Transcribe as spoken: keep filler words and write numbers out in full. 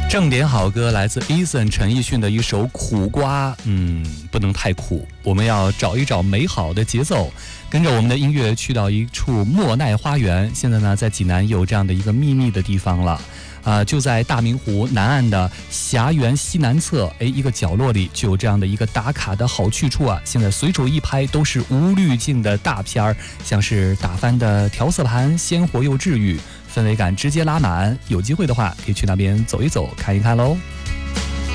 正点好歌来自 Eason 陈奕迅的一首《苦瓜》，嗯，不能太苦，我们要找一找美好的节奏，跟着我们的音乐去到一处莫奈花园。现在呢，在济南有这样的一个秘密的地方了，啊、呃，就在大明湖南岸的霞园西南侧，哎，一个角落里就有这样的一个打卡的好去处啊！现在随手一拍都是无滤镜的大片儿，像是打翻的调色盘，鲜活又治愈。氛围感直接拉满，有机会的话可以去那边走一走看一看喽。